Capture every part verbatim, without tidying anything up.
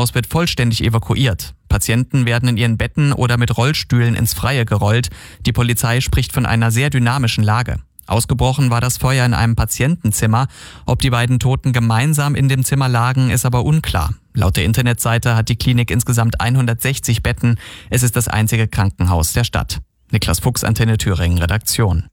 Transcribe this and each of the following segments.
Krankenhaus wird vollständig evakuiert. Patienten werden in ihren Betten oder mit Rollstühlen ins Freie gerollt. Die Polizei spricht von einer sehr dynamischen Lage. Ausgebrochen war das Feuer in einem Patientenzimmer. Ob die beiden Toten gemeinsam in dem Zimmer lagen, ist aber unklar. Laut der Internetseite hat die Klinik insgesamt hundertsechzig Betten. Es ist das einzige Krankenhaus der Stadt. Niklas Fuchs, Antenne Thüringen, Redaktion.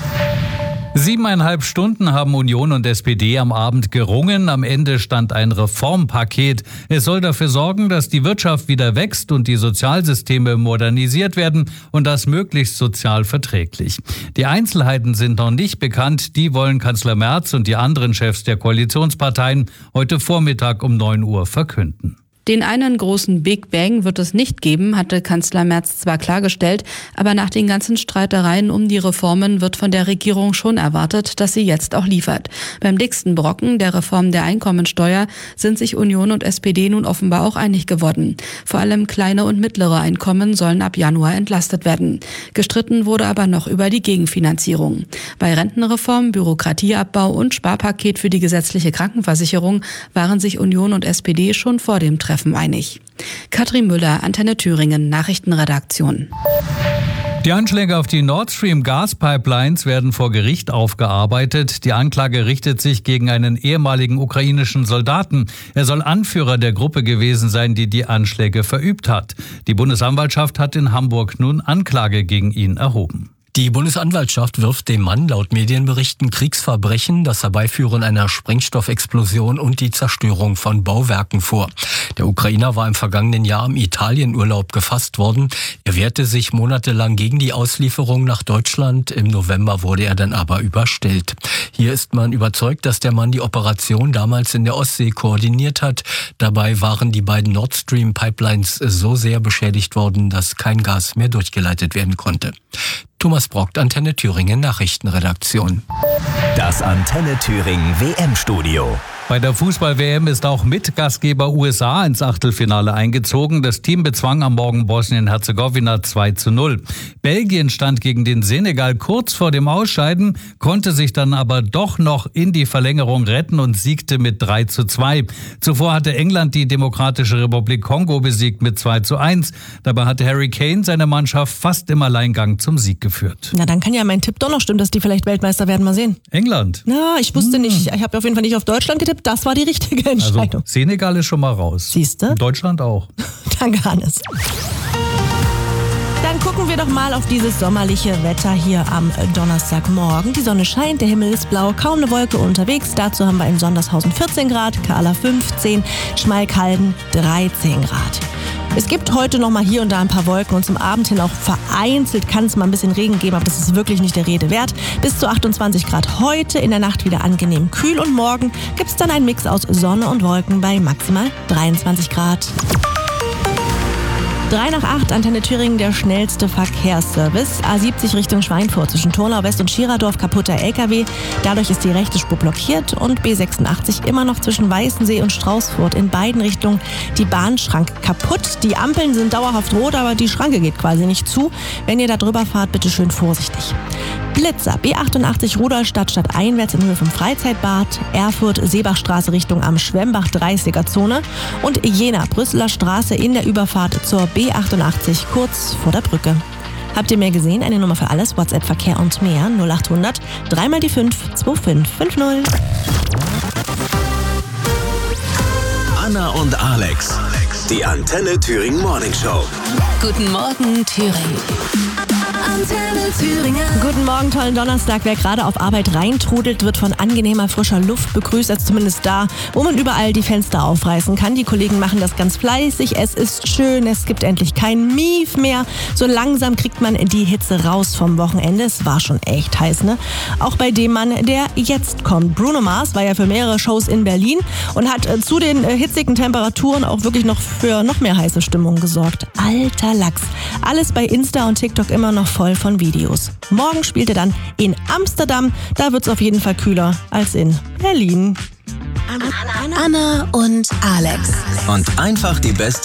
Siebeneinhalb Stunden haben Union und S P D am Abend gerungen. Am Ende stand ein Reformpaket. Es soll dafür sorgen, dass die Wirtschaft wieder wächst und die Sozialsysteme modernisiert werden und das möglichst sozial verträglich. Die Einzelheiten sind noch nicht bekannt. Die wollen Kanzler Merz und die anderen Chefs der Koalitionsparteien heute Vormittag um neun Uhr verkünden. Den einen großen Big Bang wird es nicht geben, hatte Kanzler Merz zwar klargestellt, aber nach den ganzen Streitereien um die Reformen wird von der Regierung schon erwartet, dass sie jetzt auch liefert. Beim dicksten Brocken, der Reform der Einkommensteuer, sind sich Union und S P D nun offenbar auch einig geworden. Vor allem kleine und mittlere Einkommen sollen ab Januar entlastet werden. Gestritten wurde aber noch über die Gegenfinanzierung. Bei Rentenreform, Bürokratieabbau und Sparpaket für die gesetzliche Krankenversicherung waren sich Union und S P D schon vor dem Treffen einig. Katrin Müller, Antenne Thüringen, Nachrichtenredaktion. Die Anschläge auf die Nord Stream Gaspipelines werden vor Gericht aufgearbeitet. Die Anklage richtet sich gegen einen ehemaligen ukrainischen Soldaten. Er soll Anführer der Gruppe gewesen sein, die die Anschläge verübt hat. Die Bundesanwaltschaft hat in Hamburg nun Anklage gegen ihn erhoben. Die Bundesanwaltschaft wirft dem Mann laut Medienberichten Kriegsverbrechen, das Herbeiführen einer Sprengstoffexplosion und die Zerstörung von Bauwerken vor. Der Ukrainer war im vergangenen Jahr im Italienurlaub gefasst worden. Er wehrte sich monatelang gegen die Auslieferung nach Deutschland. Im November wurde er dann aber überstellt. Hier ist man überzeugt, dass der Mann die Operation damals in der Ostsee koordiniert hat. Dabei waren die beiden Nord Stream Pipelines so sehr beschädigt worden, dass kein Gas mehr durchgeleitet werden konnte. Thomas Brockt, Antenne Thüringen, Nachrichtenredaktion. Das Antenne Thüringen W M-Studio. Bei der Fußball-W M ist auch Mitgastgeber U S A ins Achtelfinale eingezogen. Das Team bezwang am Morgen Bosnien-Herzegowina zwei zu null. Belgien stand gegen den Senegal kurz vor dem Ausscheiden, konnte sich dann aber doch noch in die Verlängerung retten und siegte mit drei zu zwei. Zuvor hatte England die Demokratische Republik Kongo besiegt mit zwei zu eins. Dabei hatte Harry Kane seine Mannschaft fast im Alleingang zum Sieg geführt. Na, dann kann ja mein Tipp doch noch stimmen, dass die vielleicht Weltmeister werden. Mal sehen. England? Na, ich wusste hm. nicht. Ich habe auf jeden Fall nicht auf Deutschland getippt. Das war die richtige Entscheidung. Also Senegal ist schon mal raus. Siehst du? Deutschland auch. Danke, Hannes. Dann gucken wir doch mal auf dieses sommerliche Wetter hier am Donnerstagmorgen. Die Sonne scheint, der Himmel ist blau, kaum eine Wolke unterwegs. Dazu haben wir in Sondershausen vierzehn Grad, Kahla fünfzehn, Schmalkalden dreizehn Grad. Es gibt heute noch mal hier und da ein paar Wolken und zum Abend hin auch vereinzelt kann es mal ein bisschen Regen geben, aber das ist wirklich nicht der Rede wert. Bis zu achtundzwanzig Grad heute, in der Nacht wieder angenehm kühl und morgen gibt es dann einen Mix aus Sonne und Wolken bei maximal dreiundzwanzig Grad. drei nach acht, Antenne Thüringen, der schnellste Verkehrsservice. A siebzig Richtung Schweinfurt zwischen Turnau West und Schiradorf, kaputter L K W. Dadurch ist die rechte Spur blockiert und B sechsundachtzig immer noch zwischen Weißensee und Straußfurt in beiden Richtungen die Bahnschranke kaputt. Die Ampeln sind dauerhaft rot, aber die Schranke geht quasi nicht zu. Wenn ihr da drüber fahrt, bitte schön vorsichtig. Blitzer, B achtundachtzig Rudolstadt stadteinwärts in Höhe vom Freizeitbad, Erfurt Seebachstraße Richtung am Schwemmbach dreißiger Zone und Jena Brüsseler Straße in der Überfahrt zur B achtundachtzig kurz vor der Brücke. Habt ihr mehr gesehen? Eine Nummer für alles, WhatsApp, Verkehr und mehr null achthundert drei mal die fünf zwei fünf fünf null. Anna und Alex, die Antenne Thüringen Morning Show. Guten Morgen, Thüringen. Antenne Thüringen. Guten Morgen, tollen Donnerstag. Wer gerade auf Arbeit reintrudelt, wird von angenehmer frischer Luft begrüßt, als zumindest da, wo man überall die Fenster aufreißen kann. Die Kollegen machen das ganz fleißig. Es ist schön, es gibt endlich kein Mief mehr. So langsam kriegt man die Hitze raus vom Wochenende. Es war schon echt heiß, ne? Auch bei dem Mann, der jetzt kommt. Bruno Mars war ja für mehrere Shows in Berlin und hat zu den hitzigen Temperaturen auch wirklich noch für noch mehr heiße Stimmung gesorgt. Alter Lachs. Alles bei Insta und TikTok immer noch voll von Videos. Morgen spielt er dann in Amsterdam. Da wird es auf jeden Fall kühler als in Berlin. Anna und Alex. Und einfach die beste